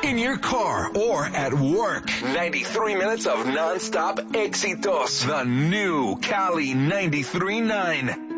in your car, or at work. 93 minutes of non-stop éxitos. The new Cali 93.9.